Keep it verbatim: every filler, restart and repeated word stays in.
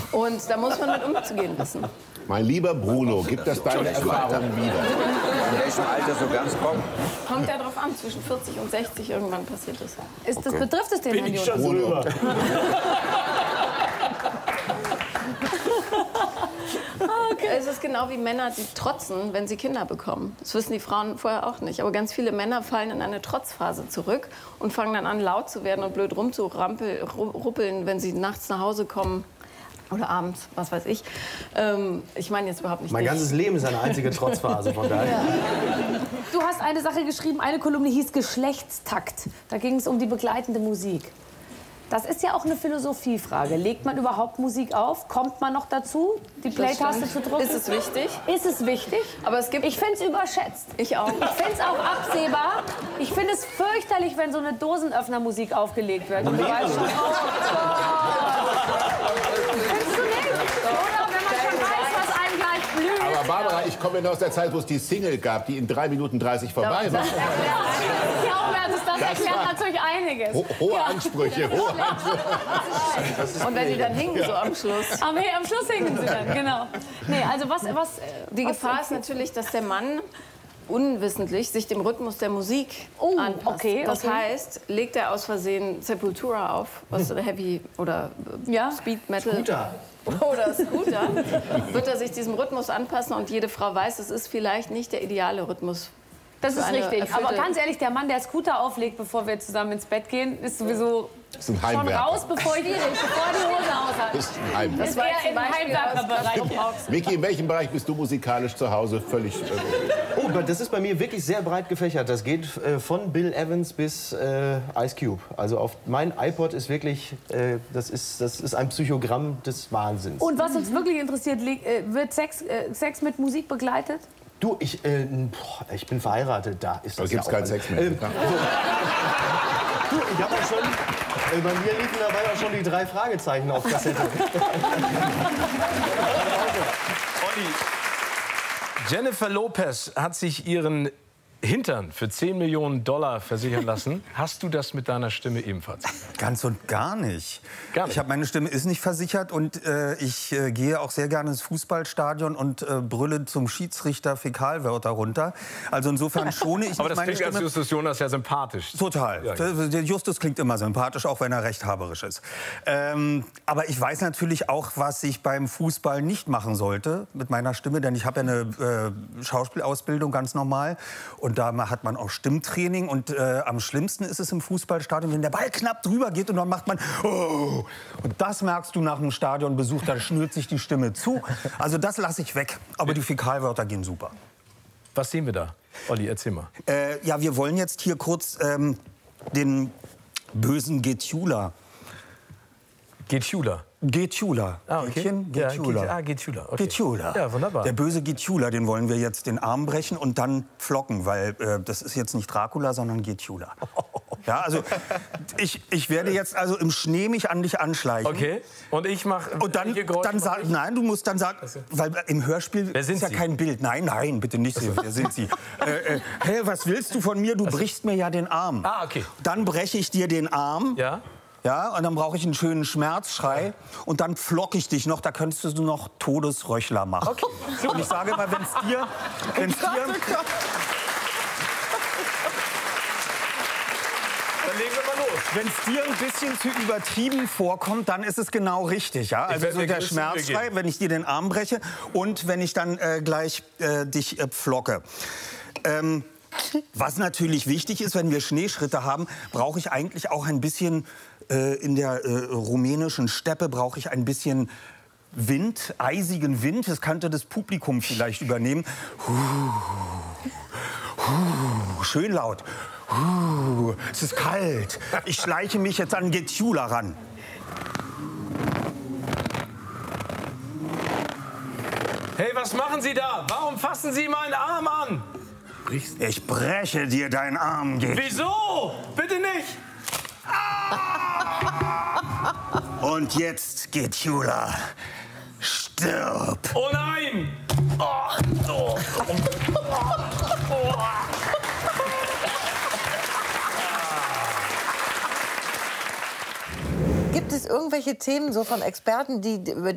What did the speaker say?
Und da muss man mit umzugehen wissen. Mein lieber Bruno, gibt das deine Erfahrung wieder? In welchem Alter so ganz kommt? Kommt ja drauf an, zwischen vierzig und sechzig irgendwann passiert das. Ist das, betrifft es den Bin Herrn ich Jonas? schon drüber. Okay. Es ist genau wie Männer, die trotzen, wenn sie Kinder bekommen. Das wissen die Frauen vorher auch nicht. Aber ganz viele Männer fallen in eine Trotzphase zurück und fangen dann an, laut zu werden und blöd rumzuruppeln, wenn sie nachts nach Hause kommen. Oder abends, was weiß ich. Ähm, ich meine jetzt überhaupt nicht Mein dich. ganzes Leben ist eine einzige Trotzphase, von daher. Ja. Du hast eine Sache geschrieben, eine Kolumne hieß Geschlechtstakt. Da ging es um die begleitende Musik. Das ist ja auch eine Philosophiefrage. Legt man überhaupt Musik auf? Kommt man noch dazu, die Play-Taste zu drücken? Ist es wichtig? Ist es wichtig? Aber es gibt... Ich finde es überschätzt. Ich auch. Ich finde es auch absehbar. Ich finde es fürchterlich, wenn so eine Dosenöffnermusik aufgelegt wird. Und du weißt schon, oh Findest du nicht? Oder wenn man schon weiß, was einem gleich blüht. Aber Barbara, ich komme ja aus der Zeit, wo es die Single gab, die in drei Minuten dreißig vorbei war. Ja, das, das erklärt natürlich einiges. Ho hohe ja. Ansprüche, hohe Ansprüche. Und wenn die dann hingen so am Schluss. Aber hey, am Schluss hingen sie dann, genau. Nee, also was, was, die was Gefahr ist natürlich, dass der Mann unwissentlich sich dem Rhythmus der Musik oh, anpasst. Okay, das okay. heißt, legt er aus Versehen Sepultura auf, was Heavy oder ja? Speed Metal Scooter. oder Scooter, wird er sich diesem Rhythmus anpassen und jede Frau weiß, es ist vielleicht nicht der ideale Rhythmus. Das ist richtig. Aber ganz ehrlich, der Mann, der Scooter auflegt, bevor wir zusammen ins Bett gehen, ist sowieso ist ein schon raus, bevor ich die, bevor die Hose aus hat. Ist ein Heimwerker. Das war eher im Heimwerkerbereich. Micky, in welchem Bereich bist du musikalisch zu Hause völlig... Äh Oh, das ist bei mir wirklich sehr breit gefächert. Das geht äh, von Bill Evans bis äh, Ice Cube. Also auf mein iPod ist wirklich, äh, das, ist, das ist ein Psychogramm des Wahnsinns. Und was uns wirklich interessiert, wird Sex, äh, Sex mit Musik begleitet? Du, ich, äh, boah, ich bin verheiratet, da ist das. Da gibt's ja keinen auch Sex mehr. Ähm, so. Du, ich habe auch schon, äh, bei mir liefen dabei auch schon die drei Fragezeichen auf Kassette. Olli, Jennifer Lopez hat sich ihren Hintern für zehn Millionen Dollar versichern lassen. Hast du das mit deiner Stimme ebenfalls? Ganz und gar nicht. Gar nicht. Ich habe meine Stimme ist nicht versichert und äh, ich äh, gehe auch sehr gerne ins Fußballstadion und äh, brülle zum Schiedsrichter Fäkalwörter runter. Also insofern schone ich Aber nicht das meine klingt als Stimme. Justus Jonas ja sympathisch. Total. Ja, ja. Der Justus klingt immer sympathisch, auch wenn er rechthaberisch ist. Ähm, aber ich weiß natürlich auch, was ich beim Fußball nicht machen sollte mit meiner Stimme, denn ich habe ja eine äh, Schauspielausbildung ganz normal. Und da hat man auch Stimmtraining. Und äh, am schlimmsten ist es im Fußballstadion, wenn der Ball knapp drüber geht und dann macht man oh. Und das merkst du nach einem Stadionbesuch, da schnürt sich die Stimme zu. Also das lasse ich weg. Aber die Fäkalwörter gehen super. Was sehen wir da? Olli, erzähl mal. Äh, ja, wir wollen jetzt hier kurz ähm, den bösen Getula. Getula. Getula. Ah, okay. Getchen? Ja, Getula. Get- ah, Getula. Okay. Getula. Ja, wunderbar. Der böse Getula, den wollen wir jetzt den Arm brechen und dann flocken, weil äh, das ist jetzt nicht Dracula, sondern Getula. Ja, also ich, ich werde jetzt also im Schnee mich an dich anschleichen. Okay. Und ich mache. Und dann, dann sag, nein, du musst dann sagen, weil im Hörspiel Wer sind ist ja Sie? kein Bild. Nein, nein, bitte nicht. So. Wer sind Sie? äh, äh, hey, was willst du von mir? Du brichst mir ja den Arm. Ah, okay. Dann breche ich dir den Arm. Ja. Ja, und dann brauche ich einen schönen Schmerzschrei und dann flock ich dich noch, da könntest du noch Todesröchler machen. Okay. Und ich sage mal, wenn es dir, wenn's dir, Dann legen wir mal los. wenn es dir ein bisschen zu übertrieben vorkommt, dann ist es genau richtig. Ja? Also werd so mir der größte Mühe Schmerzschrei, geben. wenn ich dir den Arm breche und wenn ich dann äh, gleich äh, dich äh, flocke. Ähm, Was natürlich wichtig ist, wenn wir Schneeschritte haben, brauche ich eigentlich auch ein bisschen, äh, in der äh, rumänischen Steppe brauche ich ein bisschen Wind, eisigen Wind. Das könnte das Publikum vielleicht übernehmen. Huh, huh, schön laut. Huh, es ist kalt. Ich schleiche mich jetzt an Getula ran. Hey, was machen Sie da? Warum fassen Sie meinen Arm an? Ich breche dir deinen Arm, Getula. Wieso? Bitte nicht! Und jetzt, Getula, stirb. Oh nein! Oh, oh, oh. Gibt es irgendwelche Themen so von Experten, die, über die